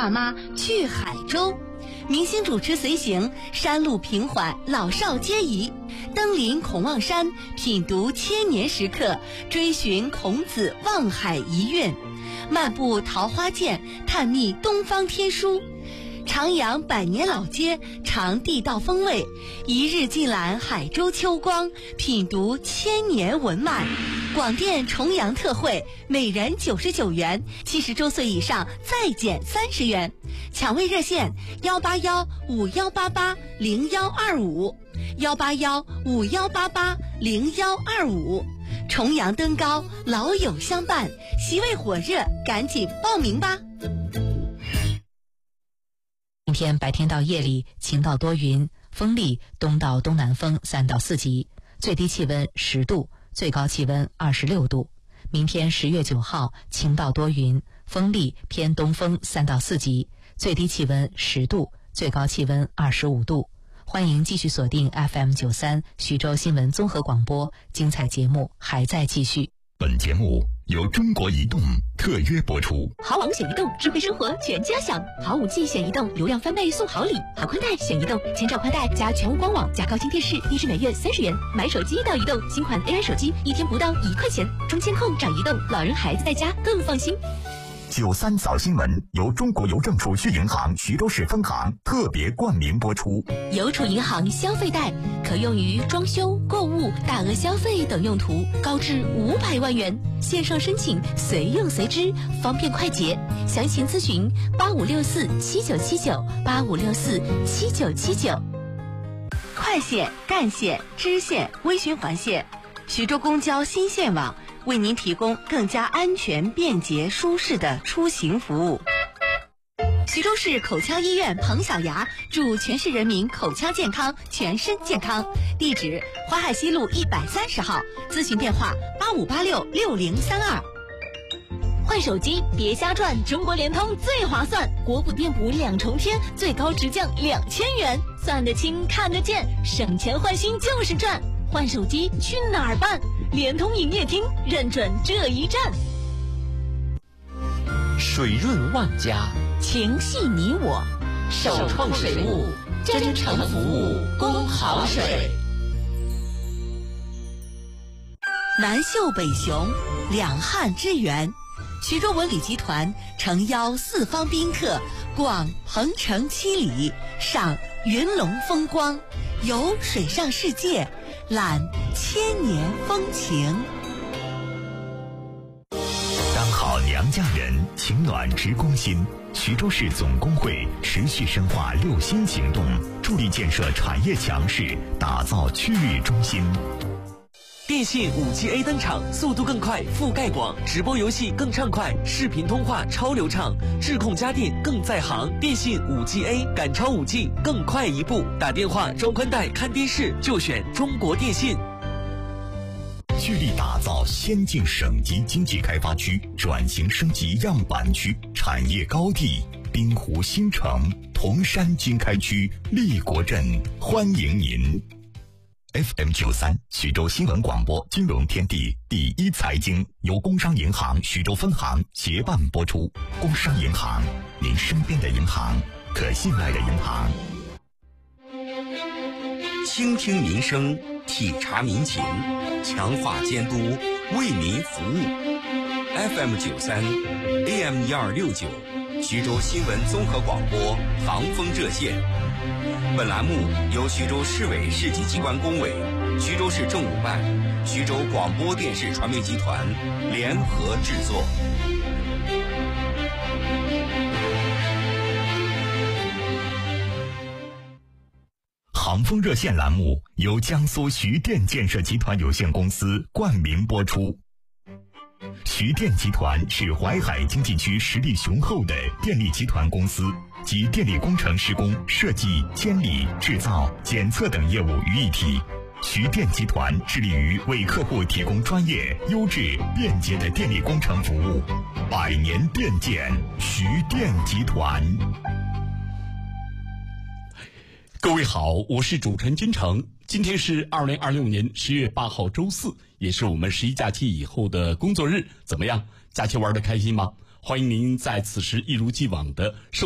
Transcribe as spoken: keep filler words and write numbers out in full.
爸妈去海州。明星主持随行，山路平缓，老少皆宜。登临孔望山，品读千年石刻，追寻孔子望海遗韵。漫步桃花涧，探秘东方天书。徜徉百年老街，尝地道风味，一日尽览海州秋光，品读千年文脉。广电重阳特惠，每人九十九元，七十周岁以上再减三十元。抢位热线：幺八幺五幺八八零幺二五，幺八幺五幺八八零幺二五。重阳登高，老友相伴，席位火热，赶紧报名吧。 今天白天到夜里晴到多云，风力东到东南风三到四级，最低气温十度，最高气温二十六度。明天十月九号晴到多云，风力偏东风三到四级，最低气温十度，最高气温二十五度。欢迎继续锁定 F M 九三徐州新闻综合广播，精彩节目还在继续。 本节目由中国移动特约播出。 好网选移动，智慧生活全家享。好 五 G 选移动，流量翻倍送好礼。好宽带选移动，千兆宽带加全屋官网加高清电视，低至每月三十元。买手机到移动，新款 A I 手机一天不到一块钱。中监控找移动，老人孩子在家更放心。 九三早新闻由中国邮政储蓄银行徐州市分行特别冠名播出。 邮储银行消费贷可用于装修、购物、大额消费等用途，高至五百万元。线上申请，随用随支，方便快捷。详情咨询八五六四七九七九八五六四七九七九。 快线、干线、支线、微循环线，徐州公交新线网为您提供更加安全、便捷、舒适的出行服务。徐州市口腔医院彭小牙祝全市人民口腔健康，全身健康。地址：淮海西路一百三十号，咨询电话：八五八六六零三二。 换手机别瞎转，中国联通最划算，国补电补两重天，最高直降两千元，算得清看得见，省钱换新就是赚。换手机去哪儿办？联通营业厅认准这一站。 水润万家， 情系你我， 首创水务，真诚服务，供好水。 南秀北雄，两汉之源。徐州文旅集团诚邀四方宾客逛鹏城七里，赏云龙风光，游水上世界，览千年风情。 当好娘家人，情暖直攻心。徐州市总工会持续深化六新行动，助力建设产业强势，打造区域中心。 电信 五 G A 登场，速度更快，覆盖广，直播游戏更畅快，视频通话超流畅，智控家电更在行。电信 五 G A 赶超 五 G， 更快一步。打电话、装宽带、看电视就选中国电信。 聚力打造先进省级经济开发区，转型升级样板区，产业高地滨湖新城、铜山经开区、立国镇，欢迎您。F M 九三徐州新闻广播金融天地第一财经由工商银行徐州分行协办播出。工商银行，您身边的银行，可信赖的银行。 倾听民生，体察民情，强化监督，为民服务。F M 九三 A M 一二六九徐州新闻综合广播防风热线。本栏目由徐州市委市级机关工委、徐州市政务办、徐州广播电视传媒集团联合制作。 防风热线栏目由江苏徐电建设集团有限公司冠名播出。徐电集团是淮海经济区实力雄厚的电力集团公司，集电力工程施工、设计、监理、制造、检测等业务于一体。徐电集团致力于为客户提供专业、优质、便捷的电力工程服务。百年电建，徐电集团。 各位好，我是主持人金城。今天是二零二六年十月八号周四，也是我们十一假期以后的工作日。怎么样？假期玩得开心吗？欢迎您在此时一如既往的收